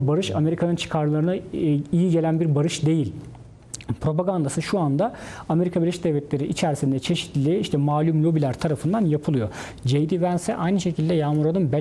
barış Amerika'nın çıkarlarına iyi gelen bir barış değil. Propagandası şu anda Amerika Birleşik Devletleri içerisinde çeşitli malum lobiler tarafından yapılıyor. J.D. Vance aynı şekilde Yağmur Adın